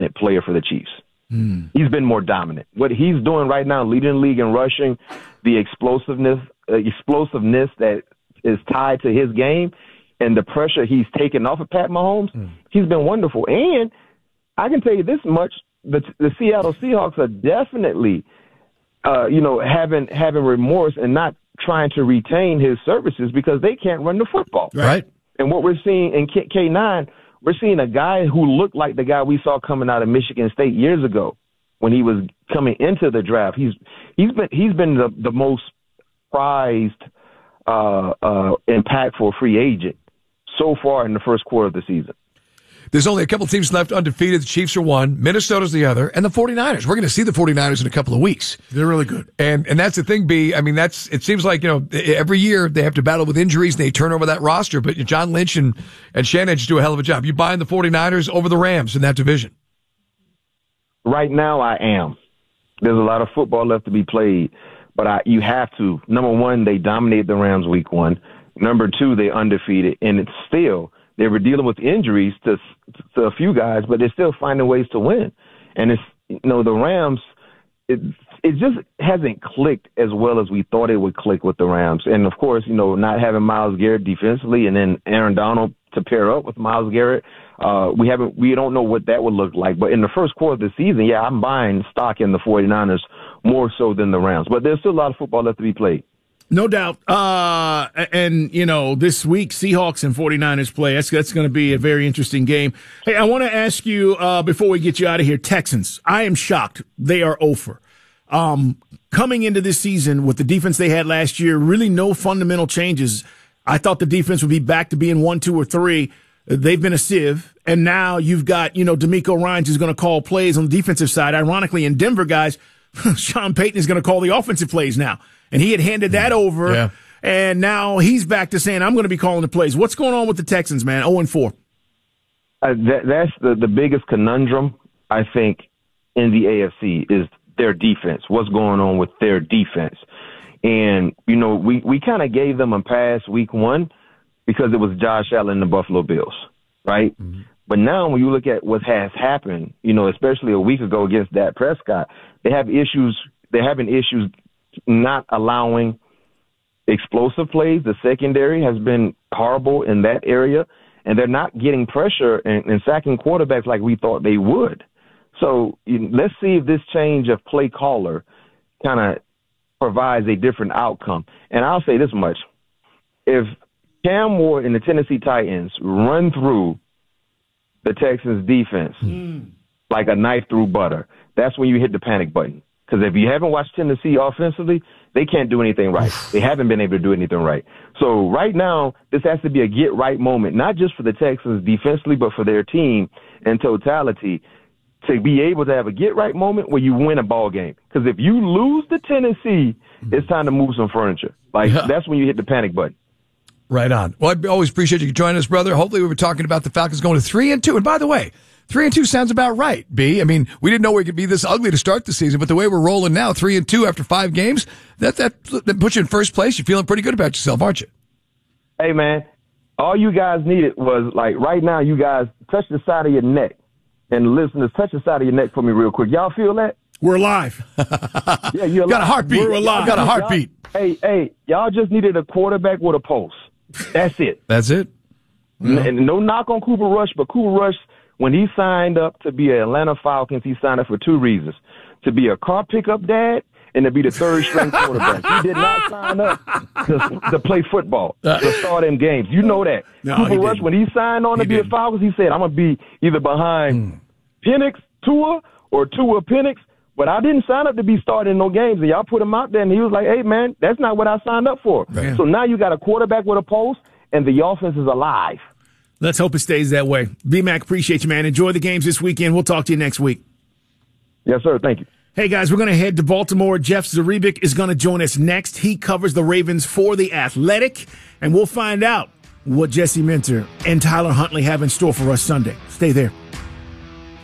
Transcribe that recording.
player for the Chiefs. He's been more dominant. What he's doing right now, leading the league in rushing, the explosiveness that is tied to his game, and the pressure he's taken off of Pat Mahomes, he's been wonderful. And I can tell you this much: the Seattle Seahawks are definitely, having remorse and not trying to retain his services because they can't run the football. Right. And what we're seeing in K9. We're seeing a guy who looked like the guy we saw coming out of Michigan State years ago when he was coming into the draft. He's been the most prized, impactful free agent so far in the first quarter of the season. There's only a couple teams left undefeated. The Chiefs are one, Minnesota's the other, and the 49ers. We're going to see the 49ers in a couple of weeks. They're really good. And that's the thing, B. I mean, it seems like, every year they have to battle with injuries and they turn over that roster, but John Lynch and Shannon just do a hell of a job. You buying the 49ers over the Rams in that division? Right now I am. There's a lot of football left to be played, but you have to. Number one, they dominated the Rams week 1. Number 2, they undefeated, and it's still – they were dealing with injuries to a few guys, but they're still finding ways to win. And it's, the Rams, it just hasn't clicked as well as we thought it would click with the Rams. And of course, not having Myles Garrett defensively and then Aaron Donald to pair up with Myles Garrett, we don't know what that would look like. But in the first quarter of the season, I'm buying stock in the 49ers more so than the Rams. But there's still a lot of football left to be played. No doubt. And this week, Seahawks and 49ers play. That's going to be a very interesting game. Hey, I want to ask you, before we get you out of here, Texans. I am shocked. They are 0-for. Coming into this season with the defense they had last year, really no fundamental changes. I thought the defense would be back to being 1, 2, or 3. They've been a sieve. And now you've got, DeMeco Ryans who's going to call plays on the defensive side. Ironically, in Denver, guys, Sean Payton is going to call the offensive plays now. And he had handed that over, and now he's back to saying, I'm going to be calling the plays. What's going on with the Texans, man? 0-4. That's the biggest conundrum, I think, in the AFC is their defense. What's going on with their defense? And, we kind of gave them a pass week 1 because it was Josh Allen and the Buffalo Bills, right? Mm-hmm. But now when you look at what has happened, especially a week ago against Dak Prescott, they're having issues not allowing explosive plays. The secondary has been horrible in that area, and they're not getting pressure and sacking quarterbacks like we thought they would. So let's see if this change of play caller kind of provides a different outcome. And I'll say this much. If Cam Ward and the Tennessee Titans run through the Texans defense like a knife through butter, that's when you hit the panic button. Because if you haven't watched Tennessee offensively, they can't do anything right. They haven't been able to do anything right. So right now, this has to be a get-right moment, not just for the Texans defensively, but for their team in totality, to be able to have a get-right moment where you win a ball game. Because if you lose to Tennessee, it's time to move some furniture. That's when you hit the panic button. Right on. Well, I always appreciate you joining us, brother. Hopefully we were talking about the Falcons going to 3-2. And by the way, 3-2 sounds about right, B. I mean, we didn't know we could be this ugly to start the season, but the way we're rolling now, 3-2 after 5 games, that puts you in first place. You're feeling pretty good about yourself, aren't you? Hey, man, all you guys needed was, right now, you guys touch the side of your neck. And listeners, touch the side of your neck for me real quick. Y'all feel that? We're alive. Yeah, you're alive. Got a heartbeat. We're alive. Got a heartbeat. Hey, y'all just needed a quarterback with a pulse. That's it. That's it. And no knock on Cooper Rush, but Cooper Rush, when he signed up to be an Atlanta Falcons, he signed up for 2 reasons. To be a car pickup dad and to be the third-string quarterback. He did not sign up to play football, to start them games. You know that. No, Cooper Rush, when he signed on to be a Falcons, he said, I'm going to be either behind Penix, Tua, or Tua Penix. But I didn't sign up to be starting no games. And y'all put him out there, and he was like, hey, man, that's not what I signed up for. Right. So now you got a quarterback with a pulse, and the offense is alive. Let's hope it stays that way. B-Mac, appreciate you, man. Enjoy the games this weekend. We'll talk to you next week. Yes, sir. Thank you. Hey, guys, we're going to head to Baltimore. Jeff Zrebiec is going to join us next. He covers the Ravens for The Athletic, and we'll find out what Jesse Minter and Tyler Huntley have in store for us Sunday. Stay there.